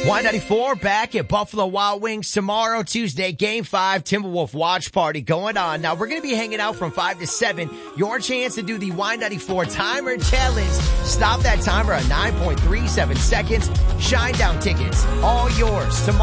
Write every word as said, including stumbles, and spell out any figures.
Y ninety-four back at Buffalo Wild Wings tomorrow, Tuesday, Game five, Timberwolf Watch Party going on. Now, we're going to be hanging out from five to seven. Your chance to do the Y ninety-four Timer Challenge. Stop that timer at nine point three seven seconds. Shine Down tickets, all yours tomorrow.